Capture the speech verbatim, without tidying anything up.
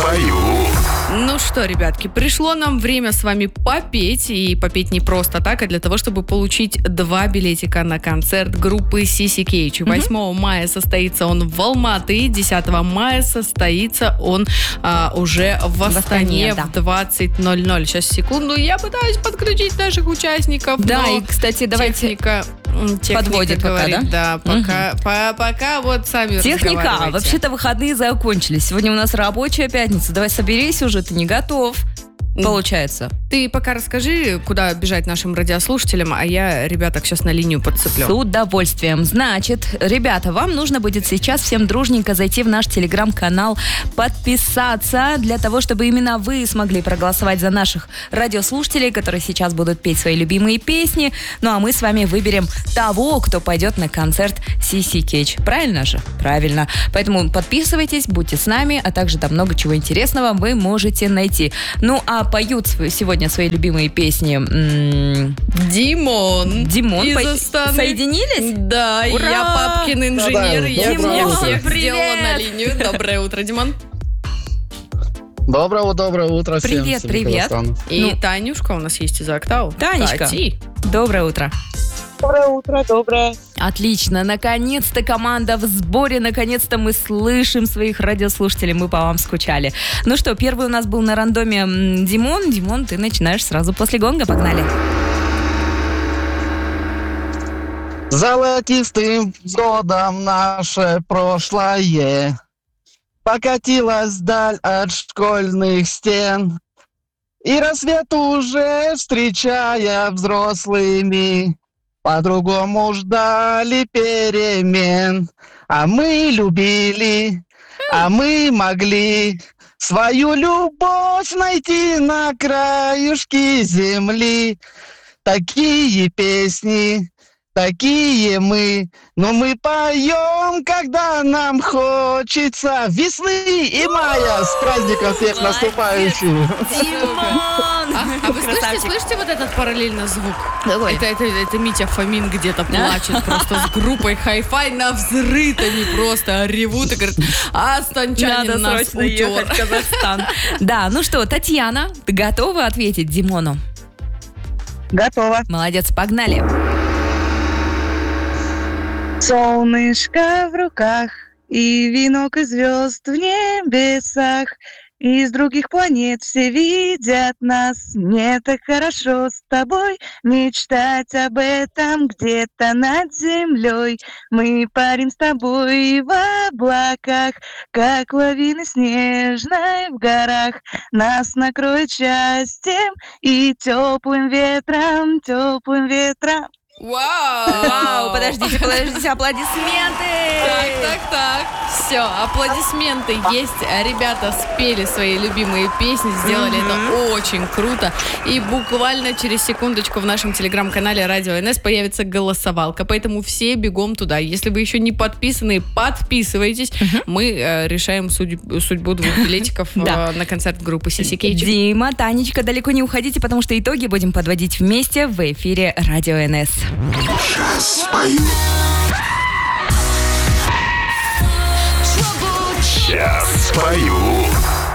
спою. Ну что, ребятки, пришло нам время с вами попеть. И попеть не просто так, а для того, чтобы получить два билетика на концерт группы си си Cage. восьмого мая состоится он в Алматы, десятого мая состоится он а, уже в Астане, в, Астане, да. в двадцать ноль ноль. Сейчас, секунду, я пытаюсь подключить наших участников. Да, и, кстати, давайте... Техника, техника подводит говорит, пока, да? Да, пока, угу. по, пока вот сами Техника, вообще-то выходные закончились. Сегодня у нас рабочая пятница. Давай соберись уже, ты не готов. Получается. Ты пока расскажи, куда бежать нашим радиослушателям, а я ребяток сейчас на линию подцеплю. С удовольствием. Значит, ребята, вам нужно будет сейчас всем дружненько зайти в наш телеграм-канал, подписаться, для того, чтобы именно вы смогли проголосовать за наших радиослушателей, которые сейчас будут петь свои любимые песни. Ну а мы с вами выберем того, кто пойдет на концерт си си Cage. Правильно же? Правильно. Поэтому подписывайтесь, будьте с нами, а также там много чего интересного вы можете найти. Ну а поют сегодня свои любимые песни м- Димон. Димон. Из По- Астаны. Соединились? Да, Ура! я папкин инженер. Да-да. Я Димон, всех привет! сделала на линию. Доброе утро, Димон. Доброе, доброе утро всем. Привет, всем привет. Казахстану. И Ну. Танюшка у нас есть из Октау. Танечка. Тати. Доброе утро. Доброе утро, доброе. Отлично, наконец-то команда в сборе, наконец-то мы слышим своих радиослушателей, мы по вам скучали. Ну что, первый у нас был на рандоме м, Димон. Димон, ты начинаешь сразу после гонга, погнали. Золотистым годом наше прошлое покатилось вдаль от школьных стен. И рассвет уже, встречая взрослыми, по-другому ждали перемен. А мы любили, а мы могли свою любовь найти на краюшке земли. Такие песни, такие мы, но мы поем, когда нам хочется весны и мая. С праздником всех наступающих! Димон! А, а вы слышите, слышите вот этот параллельно звук? Какой? Это, это, это Митя Фомин где-то плачет просто с группой хай-фай на взрыв. Они просто ревут и говорят, а астанчанин Надо нас срочно ехать в утер. Казахстан. Да, ну что, Татьяна, ты готова ответить Димону? Готово. Молодец, погнали. Солнышко в руках и венок из звезд в небесах. Из других планет все видят нас. Мне так хорошо с тобой мечтать об этом где-то над землей. Мы парим с тобой в облаках, как лавины снежной в горах. Нас накроет счастьем и теплым ветром, теплым ветром. Вау! Вау, подождите, подождите, аплодисменты! Так, так, так. Все, аплодисменты есть. Ребята спели свои любимые песни, сделали это очень круто. И буквально через секундочку в нашем телеграм-канале Радио эн эс появится голосовалка. Поэтому все бегом туда. Если вы еще не подписаны, подписывайтесь. Мы э, решаем судь- судьбу двух билетиков Да. э, на концерт группы си си Cage. Дима, Танечка, далеко не уходите, потому что итоги будем подводить вместе в эфире Радио эн эс. Сейчас спою. Сейчас спою.